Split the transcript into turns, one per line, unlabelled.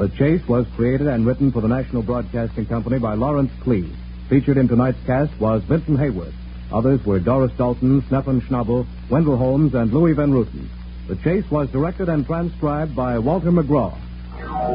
The Chase was created and written for the National Broadcasting Company by Lawrence Cleave. Featured in tonight's cast was Vincent Hayworth. Others were Doris Dalton, Stephen Schnabel, Wendell Holmes, and Louis Van Ruten. The Chase was directed and transcribed by Walter McGraw.